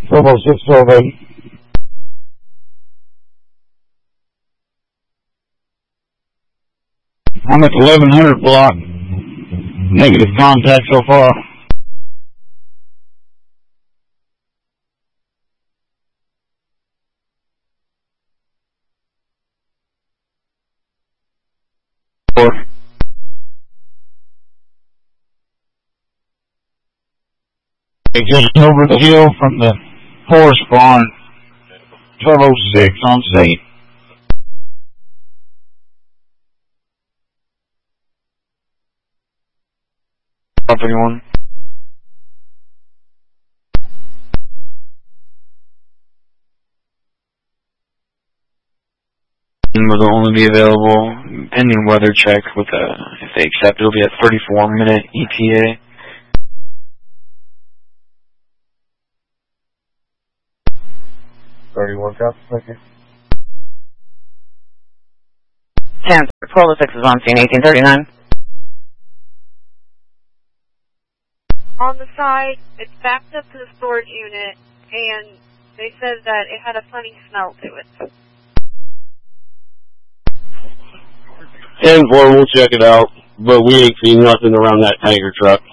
1206, 1280. I'm at the 1100 block. Negative contact so far. Just over the hill from the horse barn. 1206 on state. Property 1. Will only be available pending weather check with if they accept, it'll be at 34-minute ETA. Workout, okay. 1206 is on scene, 1839. On the side, it's backed up to the storage unit, and they said that it had a funny smell to it. 10-4, we'll check it out, but we ain't seen nothing around that tanker truck.